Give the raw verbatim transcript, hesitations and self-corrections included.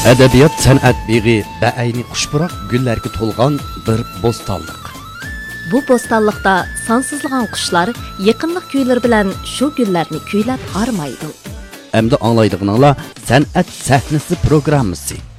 Adabiyot san'at beg'i ba'ayni xushpuroq gullarga to'lgan bir bo'stonliq. Bu bo'stonliqda sonsizlagan qushlar yaqinlik kuylar bilan shu gullarni kuylab harmaydi. Endi anglaydiganinglar san'at sahnasi programmasi.